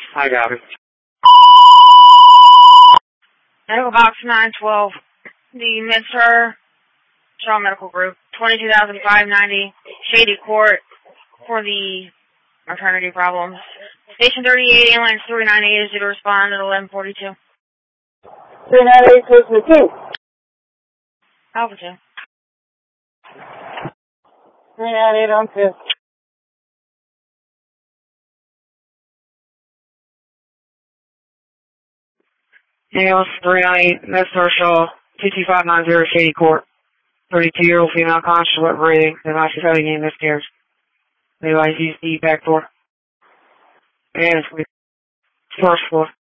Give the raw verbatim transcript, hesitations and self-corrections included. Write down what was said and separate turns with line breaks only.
I got it.
Medical box nine twelve. The Mister Shaw Medical Group, twenty-two thousand five hundred ninety, Shady Court, for the maternity problems. Station thirty-eight, ambulance three ninety-eight is due to respond at eleven forty-two.
three ninety-eight, Station two.
Alpha two.
three ninety-eight on two.
Ambulance three ninety-eight, Mister Shaw, two two five nine zero, Shady Court. thirty-two-year-old female conscious, wet breathing, device is having in miscarriage. Device used the back door. And first floor.